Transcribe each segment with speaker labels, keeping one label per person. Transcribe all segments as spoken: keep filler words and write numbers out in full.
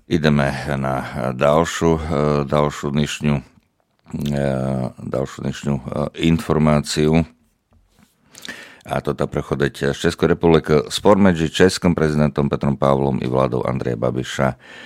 Speaker 1: Ideme na ďalšiu, ďalšiu dnešnú, ďalšiu dnešnú informáciu. A to tá prechodeť z Českej republiky. Spor medzi českým prezidentom Petrom Pavlom i vládou Andreja Babiša,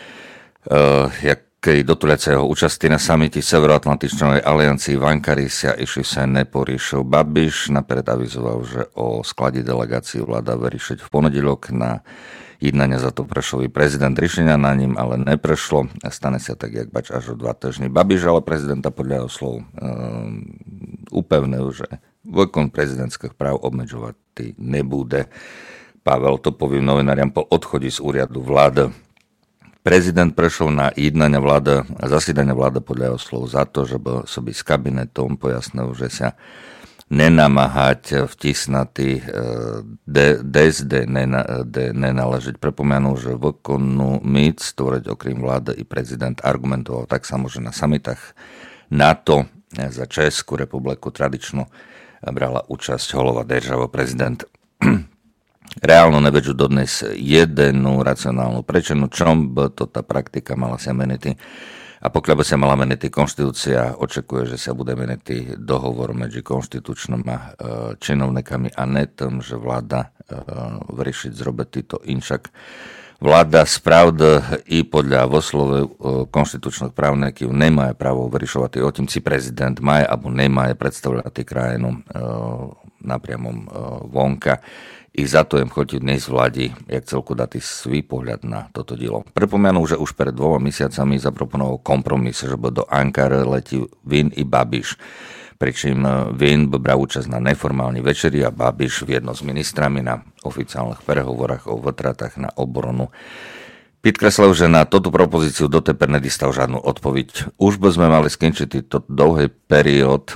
Speaker 1: jaký dotuľacia jeho účasti na samiti Severoatlantičnej aliancii v Ankari sa išli sa neporiešiel. Babiš naперед avizoval, že o skladí delegácií vláda vyriešiť v ponedeľok na jednania, za to prešiel prezident. Riešenia na ním ale neprešlo. Stane sa tak, jak bač až o dva týždne. Babiš ale prezidenta podľa jeho slov um, upevnil, že výkon prezidentských práv obmedzovať nebude. Pavel to povie novináriam po odchode z úradu vlády. Prezident prešiel na jednania vlády, zasedania vlády podľa jeho slov za to, že by sobi s kabinetom pojasnil, že sa nenamáhať vtisnatý des, de nenáležiť. Prepomenul, že výkonnú mít stvorať okrem vlády i prezident argumentoval tak samo, že na samitách NATO za Českú republiku tradično brala účasť holova država prezident. Reálno nevedžu dodnes jednu racionálnu prečinu, čom by to tá praktika mala sa meniti. A pokiaľ by sa mala meniti konštitúcia, očekuje, že sa bude meniti dohovor medzi konštitučnými činovnikami a ne tým, že vláda vyriešiť zrobiť týto inšak. Vláda spravda i podľa voslove konštitučných právnikov nemá právo vyriešovať o tým, či prezident má alebo nemá predstavovať krajinu napriamom vonka. I za to im chodí dnes vládi, jak celku dať svý pohľad na toto dielo. Pripomenul, že už pred dvoma mesiacami zaproponoval kompromis, že by do Ankara letí Vin i Babiš. Pričím Vin by bral účasť na neformálnej večeri a Babiš viedno s ministrami na oficiálnych prehovorách o vytratách na obranu. Podkreslil, že na túto propozíciu doteper nedostal žiadnu odpoveď. Už by sme mali skončiť toto dlhý periód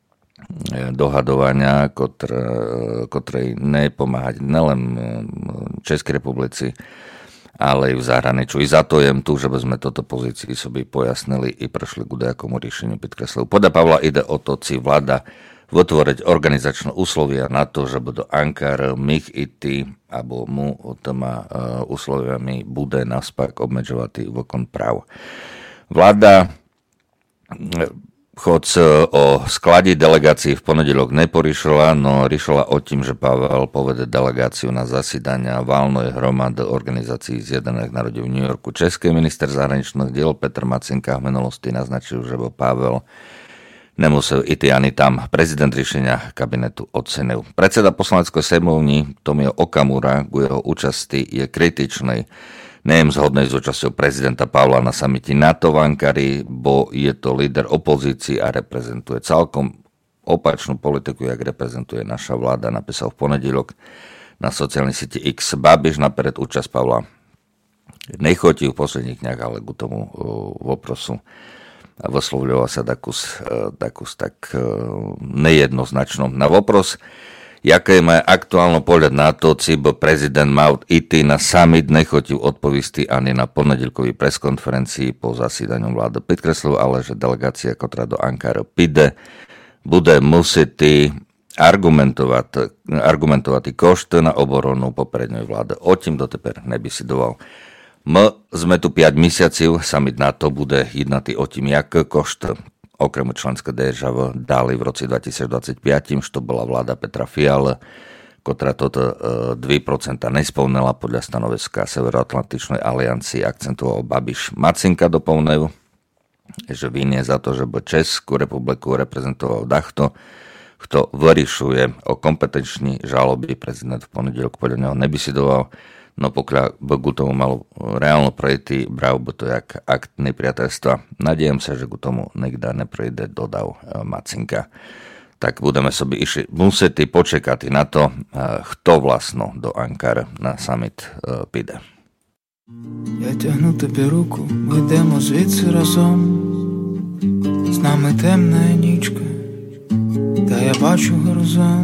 Speaker 1: dohadovania, ktorej nepomáhať nelen Českej republici, ale i v zahraničiu. I za to jem tu, že by sme toto pozícii sobi pojasnili i prešli k nejakomu riešeniu. Podkreslil. Podľa Pavla ide o to, či vláda vytvoriť organizačné úslovia na to, že by do Ankar mých iti, alebo mu tými úsloviami bude naspak obmedzovať výkon práv. Vláda chod o sklade delegácií v ponedeľok neporiešila, no riešila o tým, že Pavel povede delegáciu na zasedania valnej hromady organizácií Zjednotených národov v New Yorku. Český minister zahraničných diel Petr Macinka v minulosti naznačil, že by Pavel nemusel ísť ani tam. Prezident riešenia kabinetu ocenil. Predseda poslaneckej snemovny Tomio Okamura ku jeho účasti je kritičný. Nejem zhodnej s účasťou prezidenta Pavla na samiti NATO v Ankari, bo je to líder opozícii a reprezentuje celkom opačnú politiku, jak reprezentuje naša vláda, napísal v ponedeľok na sociálnej sieti X. Babiš naперед účasť Pavla nechotí v posledných dňach, ale k tomu voprosu vyslovľoval sa takus, takus tak nejednoznačnom. Na vopros, jaké má aktuálno pohľad na to, či by prezident mal ísť na summit, nechotil odpovisti ani na ponedeľkovej preskonferencii po zasídaní vlády. Podkreslil ale, že delegácia, ktorá do Ankara pide, bude musieť argumentovať, argumentovať košty na obranu poprednej vlády. O tým doteper nebysidoval. My sme tu päť mesiacov, summit NATO bude jednať o tým, jaké košty okrem členské državy dali v roce dvetisícdvadsaťpäť, što bola vláda Petra Fialy, ktorá toto dva percentá nesplnila podľa stanoviska Severoatlantičnej aliancie, akcentoval Babiš. Macinka doplnil, že vinie za to, že by Českú republiku reprezentoval dachto, kto vyriešuje o kompetenční žaloby. Prezident v ponedeľok podľa neho nebysidoval, no pokiaľ by ku tomu malo reálno prejти, bral by to jak akt nepriateľstva. Nadiejem sa, že ku tomu nikdy neprejde, dodal Macinka. Tak budeme sobi išli musieť počekať na to, kto vlastno do Ankara na summit піде.
Speaker 2: Я тягну тобі руку, ми йдемо звідси разом. З нами темна нічка, та я бачу горизонт.